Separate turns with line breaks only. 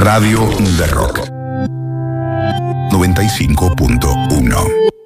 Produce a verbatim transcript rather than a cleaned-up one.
Radio de Rock noventa y cinco punto uno.